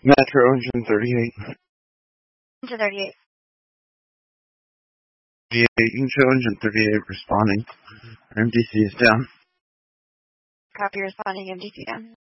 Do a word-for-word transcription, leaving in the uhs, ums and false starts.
Metro engine thirty-eight. Engine thirty-eight. thirty-eight, you can show engine thirty-eight responding. M D C is down. Copy, responding, M D C down.